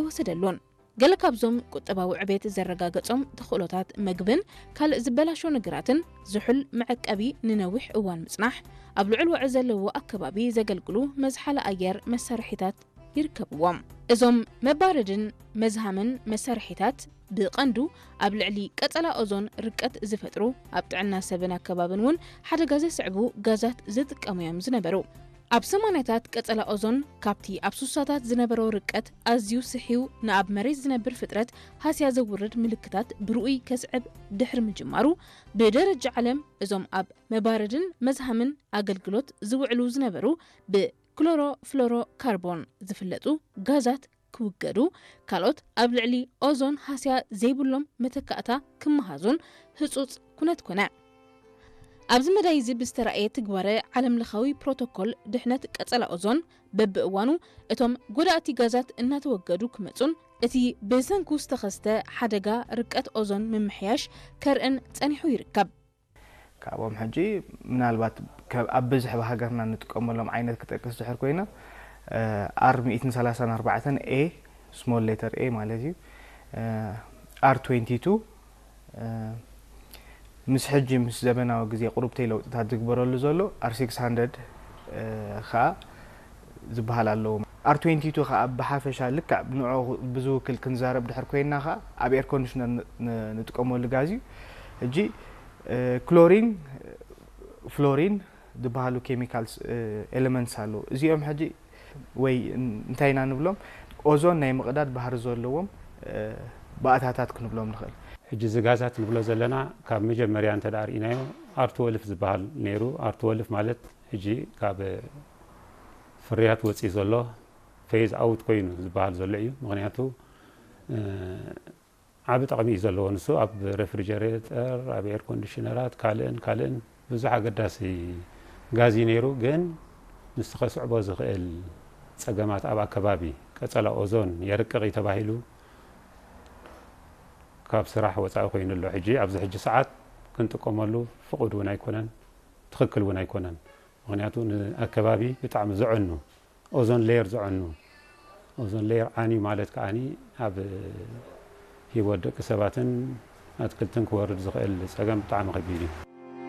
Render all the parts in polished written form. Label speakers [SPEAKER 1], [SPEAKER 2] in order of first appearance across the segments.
[SPEAKER 1] ኣይተወሰደሉን ገለ ካብዞም ቁጠባዊ ዕቤት ዘረጋገጾም ተኽእሎታት መግብን ካልእ ዝበላሾ ነገራትን ዝሑል መዐቀቢ ንነዊሕ እዋን ምጽናሕ ኣብ ልዑል ወዕ ዘለዎ ኣከባቢ ዘገልግሉ መዝሓለ ኣየር መሳርሒታት ይርከብዎም እዞም መባረድን መዝሃምን መሳርሒታት ብቐንዱ ኣብ ልዕሊ ቀጸላ ኦዞን ርቀት ዝፈጥሩ ኣብ ጥዕና ሰብን ኣከባብን እውን ሓደጋ ዘስዕቡ ጋዛት ዝጥቀሙ እዮም ዝነበሩ ኣብ ሰማንያታት ቀጸላ ኦዞን ካብቲ ኣብ ሱሳታት ዝነበረው ርቀት ኣዝዩ ስሒው ንኣብ መሬት ዝነብር ፍጥረት ሃስያ ዘውርድ ምልክታት ብርኡይ ከስዕብ ድሕሪ ምጅማሩ ብደረጃ ዓለም እዞም ኣብ መባረድን መዝሃምን ኣገልግሎት ዝውዕሉ ዝነበሩ ብክሎሮፍሎሮካርቦን ዝፍለጡ ጋዛት ክውገዱ ካልኦት ኣብ ልዕሊ ኦዞን ሃስያ ዘይብሎም መተካእታ ክመሃዙን ህጹጽ ኩነት ኮነ ኣብዚ መዳይ እዚ ብዝተረኣየ ትግበረ ዓለም ለኻዊ ፕሮቶኮል ድሕነት ቀጸላ ኦዞን በብእዋኑ እቶም ጎዳእቲ ጋዛት እናተወገዱ ክመጹን እቲ ብሰንኩ ዝተኸስተ ሓደጋ ርቀት ኦዞን ምምሕያሽ ከርእን ጸኒሑ ይርከብ
[SPEAKER 2] ካብኦም ሕጂ ምናልባት ኣብ ብዙሕ ሃገርና ንጥቀመሎም ዓይነት ክጠቅስ ዝሕር ኮይና R134A small letter A ማለት እዩ R22 ምስ ሕጂ ምስ ዘመናዊ ግዜ ቁርብተይ ለውጥታት ዝግበረሉ ዘሎ R600 ኻ ዝበሃል ኣለዎ R22 ኻ ብሓፈሻ ልክዕ ብንዑ ብዙክል ክንዛረብ ድሕር ኮይና ኻ ኣብ ኤር ኮንዲሽነር ንጥቀመሉ ጋዝ እዩ ሕጂ ክሎሪን ፍሎሪን ዝበሃሉ ኬሚካልስ ኤሌመንትስ ኣለዎ እዚኦም ሕጂ ወይ እንታይና ንብሎም ኦዞን ናይ ምቕዳድ ባህሪ ዘለዎም ባእታታት ክንብሎም ንኽእል
[SPEAKER 3] ሕጂ ዝጋዛት ንብሎ ዘለና ካብ መጀመርያ እንተ ዳርኢናዮ R12 ዝበሃል ነይሩ R12 ማለት ሕጂ ካብ ፍርያት ወፂ ዘሎ ፌዝ ኣውት ኮይኑ ዝበሃል ዘሎ እዩ ምክንያቱ ዓብ ጠቕሚ እዩ ዘለዎ ንሱ ኣብ ሬፍሪጀሬተር ኣብ ኤር ኮንዲሽነራት ካልእን ብዙሕ ኣገዳሲ ጋዝ ነይሩ ግን ምስ ከስዕቦ ዝኽእል ጸገማት ኣብ ኣከባቢ ቀጸላ ኦዞን የርቅቕ ተባሂሉ ካብ ስራሕ ወፃኢ ኮይኑ ኣሎ ሕጂ ኣብዚ ሕጂ ሰዓት ክንጥቀመሉ ፍቑድ እውን ኣይኮነን ትኽክል እውን ኣይኮነን ምክንያቱ ንኣከባቢ ብጣዕሚ ዝዕኑ ኦዞን ሌየር ዝዕኑ ኦዞን ሌየር ዓኒ ማለት ከዓኒ ኣብ ሂወት ደቂ ሰባትን ኣትክልትን ክወርድ ዝኽእል ጸገም ብጣዕሚ ከቢድ እዩ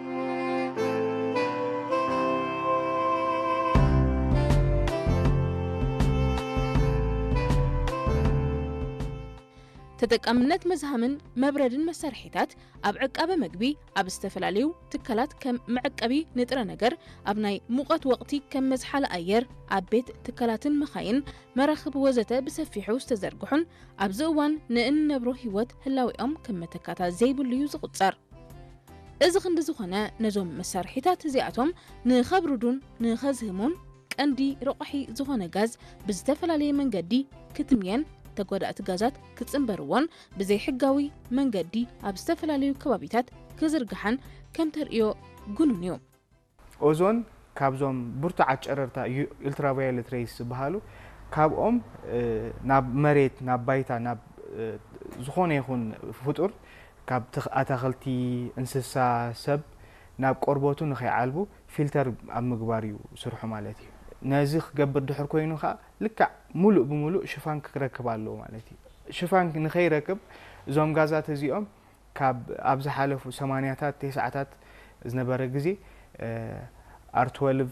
[SPEAKER 1] ተጠቃምነት መዝሃምን መብረድን መሳርሒታት ኣብ ዕቃበ መግቢ ኣብ ዝተፈላልዩ ትካላት ከም መዕቀቢ ንጥረ ነገር ኣብ ናይ ሙቐት ወቕቲ ከም መዝሓለ ኣየር ኣብ ቤት ትካላትን መኻይን መራኽብ ወዘተ ብሰፊሑ ዝተዘርግሑን ኣብዚ እዋን ንእንነብሮ ህይወት ህላዊኦም ከም መተካታት ዘይብሉ እዩ ዝቁጸር እዚ ክንዲ ዝኾነ ነዞም መሳርሒታት እዚኣቶም ንኸብርዱን ንኸዝህሙን ቀንዲ ረቑሒ ዝኾነ ጋዝ ብዝተፈላለየ መንገዲ ክትምየን ተጎዳእቲ ጋዛት ክጽንበርዎን ብዘይ ሕጋዊ መንገዲ ኣብ ዝተፈላለዩ ከባቢታት ክዝርግሓን ከም ተርእዮ ጉኑን እዩ
[SPEAKER 2] ኦዞን ካብዞም ብርቱዓት ጨረርታ ኡልትራቫዮሌት ሬይስ ዝበሃሉ ካብኦም ናብ መሬት ናብ ባይታ ናብ ዝኾነ ይኹን ፍጡር ካብ ኣታኽልቲ እንስሳ ሰብ ናብ ቆርቦቱ ንኸይዓልቡ ፊልተር ኣብ ምግባር እዩ ስርሑ ማለት እዩ ነዚ ክገብር ድሕር ኮይኑ ኻ ልክዕ ሙሉእ ብሙሉእ ሽፋን ክረክብ ኣለዎ ማለት እዩ ሽፋን ንኸይረክብ እዞም ጋዛት እዚኦም ካብ ኣብ ዝሓለፉ 80ታት 90ታት ዝነበረ ግዜ R12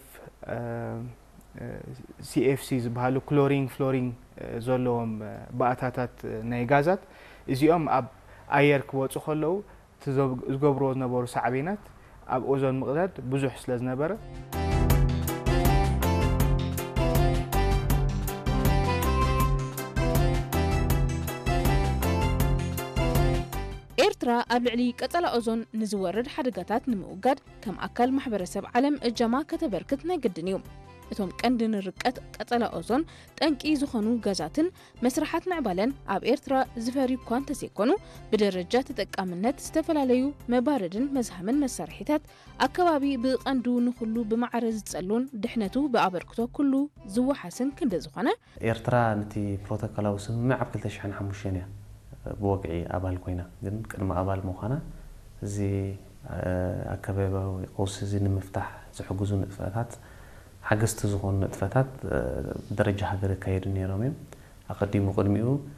[SPEAKER 2] CFC ዝበሃሉ ክሎሪን ፍሎሪን ዘለዎም ባእታታት ናይ ጋዛት እዚኦም ኣብ ኣየር ክወፁ ከለዉ ዝገብርዎ ዝነበሩ ሳዕቤናት ኣብ ኦዞን ምቕዳድ ብዙሕ ስለ ዝነበረ
[SPEAKER 1] ኤርትራ ኣብ ልዕሊ ቀጸላ ኦዞን ንዝወርድ ሓደጋታት ንምውጋድ ከም ኣካል ማሕበረሰብ ዓለም እጃማ ከተበርክት ናይ ግድን እዩ እቶም ቀንዲ ንርቀት ቀጸላ ኦዞን ጠንቂ ዝኾኑ ጋዛትን መስራሓት ምዕባለን ኣብ ኤርትራ ዝፈሪ እኳ እንተዘይኮኑ ብደረጃ ተጠቃምነት ዝተፈላለዩ መባረድን መዝሃምን መሳርሒታት ኣከባቢ ብቐንዱ ንኹሉ ብማዕረ ዝጸሉን ድሕነቱ ብኣበርክቶ ኩሉ ዝወሓስን ክንደ ዝኾነ
[SPEAKER 4] ኤርትራ ነቲ ፕሮቶኮላዊ ስምምዕ ኣብ 2005 እያ ብወግዒ ኣባል ኮይና ግን ቅድሚ ኣባል ምዃና እዚ ኣከባቢያዊ ቀውሲ እዚ ንምፍታሕ ዝሕግዙ ንጥፈታት ሓገዝቲ ዝኾኑ ንጥፈታት ደረጃ ሃገር ካይድ ነይሮም እዮም ኣቀዲሙ ቅድሚኡ